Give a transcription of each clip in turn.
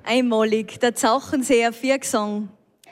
Einmalig, der Zauchenseer Viergesang.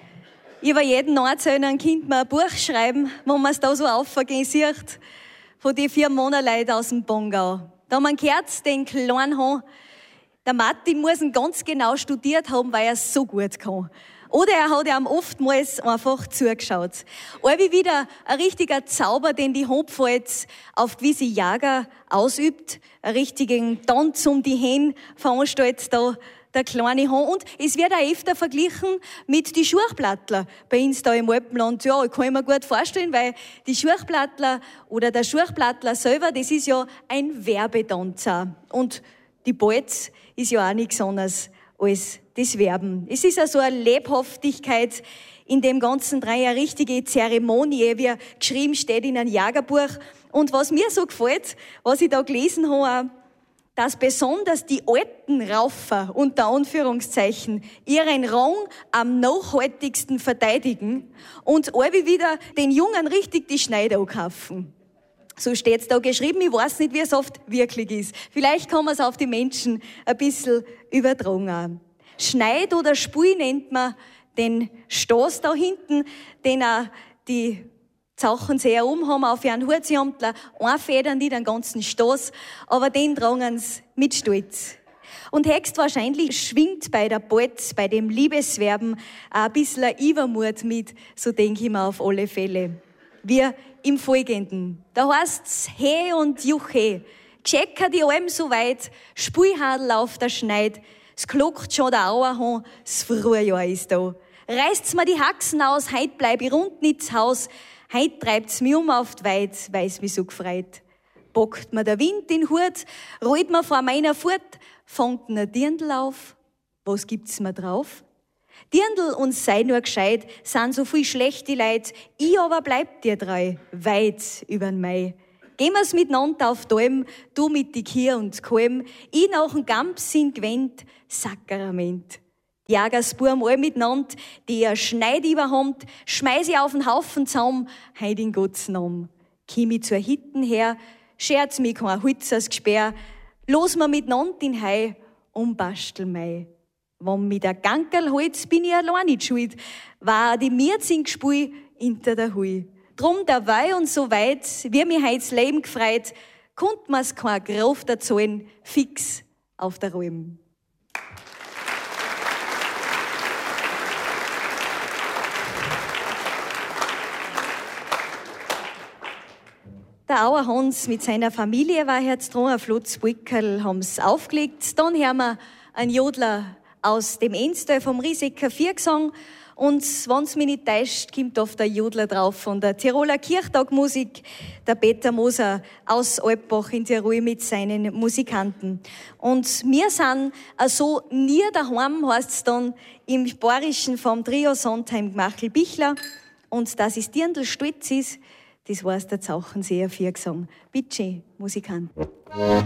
Über jeden einzelnen Kind mal ein Buch schreiben, wo man es da so aufgehen sieht, von den 4 Monaten aus dem Bongau. Da man gehört, den kleinen Hahn, der Martin muss ihn ganz genau studiert haben, weil er es so gut kann. Oder er hat ihm oftmals einfach zugeschaut. Wie wieder ein richtiger Zauber, den die Hopfalz auf gewisse Jäger ausübt. Einen richtigen Tanz um die Hähne veranstaltet da der kleine Hahn. Und es wird auch öfter verglichen mit die Schurchplattler bei uns da im Alpenland. Ja, ich kann mir gut vorstellen, weil die Schurchplattler oder der Schurchplattler selber, das ist ja ein Werbetanzer. Und die Balz ist ja auch nichts anderes als das Werben. Es ist also eine Lebhaftigkeit in dem Ganzen drin, eine richtige Zeremonie, wie geschrieben steht in einem Jagerbuch. Und was mir so gefällt, was ich da gelesen habe, dass besonders die alten Raufer, unter Anführungszeichen, ihren Rang am nachhaltigsten verteidigen und alle wieder den Jungen richtig die Schneide ankaufen. So steht's da geschrieben. Ich weiß nicht, wie es oft wirklich ist. Vielleicht kann man es auf die Menschen ein bisschen übertragen. Schneid oder Spui nennt man den Stoß da hinten, den auch die Zauchenseher haben auf ihren Hut. Sie haben einfedern die den ganzen Stoß, aber den tragen sie mit Stolz. Und höchstwahrscheinlich schwingt bei der Balz, bei dem Liebeswerben, auch ein bisschen ein Übermut mit, so denke ich mir auf alle Fälle. Wie im Folgenden. Da heißt's He und Juche, Gschecker die Alm so weit, Spuihadel auf der Schneid, es klockt schon der Auerhahn, das Frühjahr ist da. Reißt's mir die Haxen aus, heut bleib ich rund ins Haus, heut treibt's mich auf die Weid, weil's mich so gefreut. Bockt mir der Wind den Hut, rollt mir vor meiner Furt, fängt ein Dirndl auf, was gibt's mir drauf? Dirndl und sei nur gescheit, sind so viel schlechte Leid, ich aber bleib dir treu, weit übern Mai. Gehen wir's miteinander auf Dalm, du mit die Kier und Kalm, ich nach'n Gamps sind gewend, Sakrament. Die Jagersburm all miteinander, die ein Schneid überhand, schmeiß ich auf den Haufen zusammen, heut in Gottes Namen. Komm ich zur Hitten her, scherz mich kein Holz aus Gesperr, los mir miteinander in Hai und bastel mei. Wenn mich der Gankerl holt, bin ich allein nicht schuld, war die Mirzing gespult hinter der Hui. Drum dabei und so weit, wie mir heut's Leben gefreut, konnt mir's kein Kraft erzahlen, fix auf der Alm. Der Auerhans mit seiner Familie war jetzt dran, ein Flotzbulkerl haben's aufgelegt. Dann hören wir einen Jodler aus dem Enstal vom Riesecker Viergesang. Und wenn's mich nicht täuscht, kommt oft der Jodler drauf von der Tiroler Kirchtagmusik, der Peter Moser aus Alpbach in Tirol mit seinen Musikanten. Und wir sind so nie daheim, heisst's dann im Bayerischen vom Trio Sondheim Gmachl-Bichler. Und dass es Dirndl stolz ist, das weiß der Zauchenseher Viergesang. Bitte, Musikant.